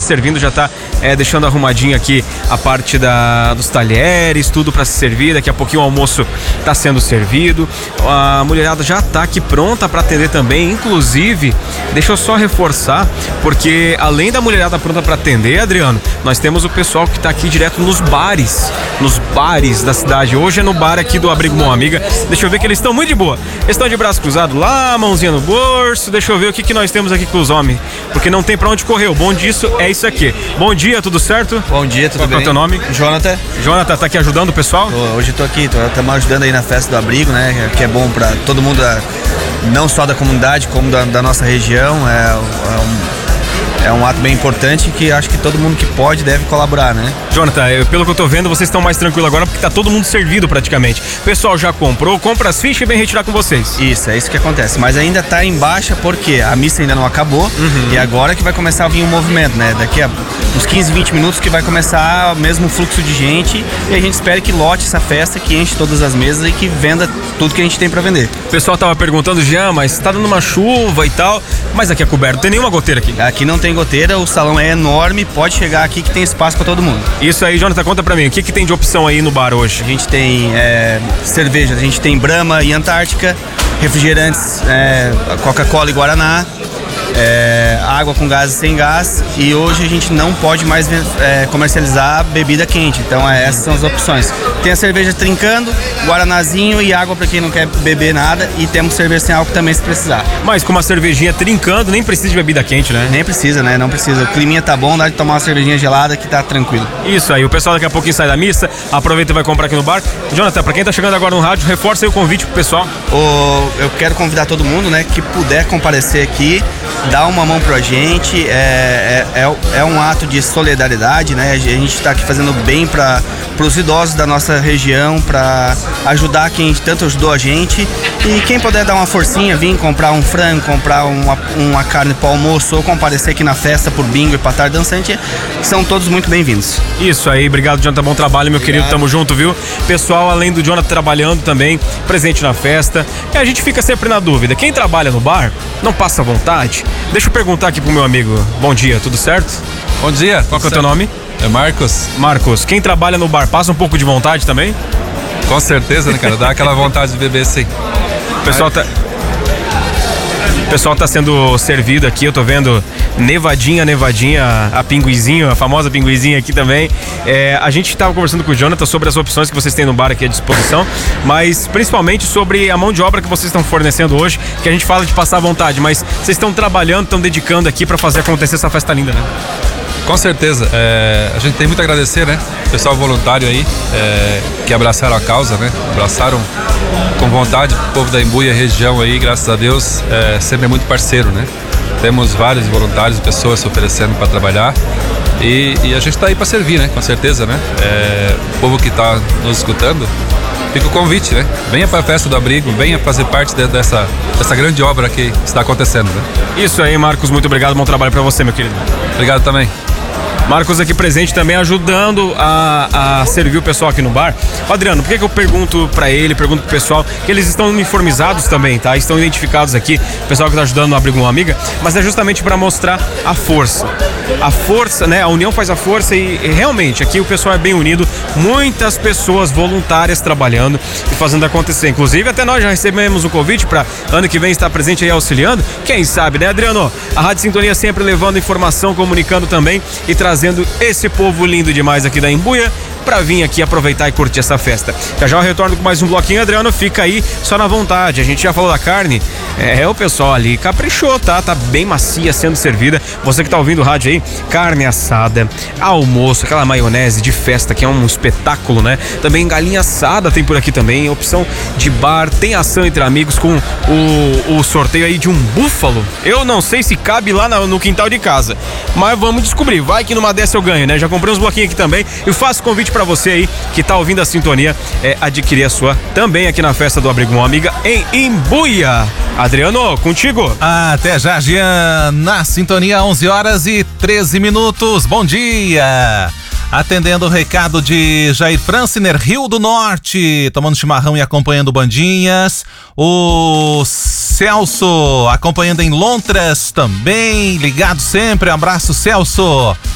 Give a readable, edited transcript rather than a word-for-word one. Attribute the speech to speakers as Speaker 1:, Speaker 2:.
Speaker 1: servindo, já tá deixando arrumadinho aqui a parte dos talheres, tudo para se servir. Daqui a pouquinho o almoço tá sendo servido. A mulherada já tá aqui pronta para atender também. Inclusive, deixa eu só reforçar, porque além da mulherada pronta para atender, Adriano, nós temos o pessoal que tá aqui direto nos bares da cidade. Hoje é no bar aqui do Abrigo Bom Amiga. Deixa eu ver que eles estão muito de boa. Eles estão de braço cruzado lá, mãozinha no bolso. Deixa eu ver o que nós temos aqui com os homens, porque não tem pra onde correr. O bom disso é isso aqui. Bom dia, tudo certo?
Speaker 2: Bom dia, tudo bem?
Speaker 1: Qual é o teu nome?
Speaker 2: Jonathan.
Speaker 1: Jonathan, tá aqui ajudando o pessoal?
Speaker 2: Hoje tô aqui, estamos ajudando aí na festa do abrigo, né? Que é bom pra todo mundo, não só da comunidade, como da nossa região. É um ato bem importante que acho que todo mundo que pode deve colaborar, né?
Speaker 1: Jonathan, pelo que eu tô vendo, vocês estão mais tranquilos agora porque tá todo mundo servido praticamente. O pessoal já comprou, compra as fichas e vem retirar com vocês.
Speaker 2: Isso, é isso que acontece. Mas ainda tá em baixa porque a missa ainda não acabou e agora que vai começar a vir um movimento, né? Daqui a uns 15, 20 minutos que vai começar mesmo o fluxo de gente e a gente espera que lote essa festa, que enche todas as mesas e que venda tudo que a gente tem pra vender.
Speaker 1: O pessoal tava perguntando, Jean, mas tá dando uma chuva e tal, mas aqui é coberto, não tem nenhuma goteira aqui.
Speaker 2: Aqui não tem goteira, o salão é enorme, pode chegar aqui que tem espaço pra todo mundo.
Speaker 1: Isso aí, Jonathan, conta pra mim, o que tem de opção aí no bar hoje?
Speaker 2: A gente tem cerveja, a gente tem Brahma e Antártica, refrigerantes, Coca-Cola e Guaraná, água com gás e sem gás, e hoje a gente não pode mais comercializar bebida quente, então essas são as opções. Tem a cerveja trincando, guaranazinho e água para quem não quer beber nada, e temos cerveja sem álcool também se precisar.
Speaker 1: Mas com uma cervejinha trincando, nem precisa de bebida quente, né?
Speaker 2: Nem precisa, né? Não precisa. O climinha tá bom, dá de tomar uma cervejinha gelada que tá tranquilo.
Speaker 1: Isso aí, o pessoal daqui a pouquinho sai da missa, aproveita e vai comprar aqui no bar. Jonathan, pra quem tá chegando agora no rádio, reforça aí o convite pro pessoal.
Speaker 2: Eu quero convidar todo mundo, né, que puder comparecer aqui, dar uma mão pra gente, é um ato de solidariedade, né? A gente tá aqui fazendo bem para os idosos da nossa região, para ajudar quem tanto ajudou a gente, e quem puder dar uma forcinha, vir comprar um frango, comprar uma carne para o almoço ou comparecer aqui na festa por bingo e para tarde dançante, são todos muito bem-vindos.
Speaker 1: Isso aí, obrigado, Jonathan, bom trabalho, meu querido, tamo junto, viu? Pessoal, além do Jonathan trabalhando também, presente na festa, e a gente fica sempre na dúvida, quem trabalha no bar, não passa vontade? Deixa eu perguntar aqui pro meu amigo, bom dia, tudo certo?
Speaker 3: Bom dia.
Speaker 1: Qual que é o teu nome?
Speaker 3: É Marcos.
Speaker 1: Marcos, quem trabalha no bar passa um pouco de vontade também?
Speaker 3: Com certeza, né, cara? Dá aquela vontade de beber, sim.
Speaker 1: O pessoal tá sendo servido aqui, eu tô vendo nevadinha, a pinguizinho, a famosa pinguizinha aqui também. A gente tava conversando com o Jonathan sobre as opções que vocês têm no bar aqui à disposição, mas principalmente sobre a mão de obra que vocês estão fornecendo hoje, que a gente fala de passar vontade, mas vocês estão trabalhando, estão dedicando aqui pra fazer acontecer essa festa linda, né?
Speaker 3: Com certeza. A gente tem muito a agradecer, né? O pessoal voluntário aí, que abraçaram a causa, né? Abraçaram com vontade o povo da Imbuia, região aí, graças a Deus, sempre é muito parceiro, né? Temos vários voluntários, pessoas se oferecendo para trabalhar e a gente está aí para servir, né? Com certeza, né? O povo que está nos escutando, fica o convite, né? Venha para a festa do abrigo, venha fazer parte dessa grande obra que está acontecendo, né?
Speaker 1: Isso aí, Marcos, muito obrigado, bom trabalho para você, meu querido.
Speaker 3: Obrigado também.
Speaker 1: Marcos aqui presente também, ajudando a servir o pessoal aqui no bar. Adriano, por que eu pergunto pra ele, pergunto pro pessoal, que eles estão uniformizados também, tá? Estão identificados aqui, o pessoal que tá ajudando no Abrigo Uma Amiga, mas é justamente pra mostrar a força. A força, né? A união faz a força e realmente aqui o pessoal é bem unido, muitas pessoas voluntárias trabalhando e fazendo acontecer. Inclusive até nós já recebemos um convite pra ano que vem estar presente aí auxiliando. Quem sabe, né, Adriano? A Rádio Sintonia sempre levando informação, comunicando também e trazendo esse povo lindo demais aqui da Imbuia pra vir aqui aproveitar e curtir essa festa. Já eu retorno com mais um bloquinho, Adriano, fica aí só na vontade. A gente já falou da carne, o pessoal ali caprichou, tá? Tá bem macia sendo servida. Você que tá ouvindo o rádio aí, carne assada, almoço, aquela maionese de festa que é um espetáculo, né? Também galinha assada tem por aqui também, opção de bar, tem ação entre amigos com o sorteio aí de um búfalo. Eu não sei se cabe lá no quintal de casa, mas vamos descobrir, vai que numa dessa eu ganho, né? Já comprei uns bloquinhos aqui também e faço convite pra você aí que tá ouvindo a sintonia, adquirir a sua também aqui na festa do Abrigo Uma Amiga em Imbuia. Adriano, contigo.
Speaker 4: Até já, Jean, na sintonia, 11h13. Bom dia. Atendendo o recado de Jair Franciner, Rio do Norte, tomando chimarrão e acompanhando bandinhas. O Celso acompanhando em Lontras também, ligado sempre. Abraço, Celso.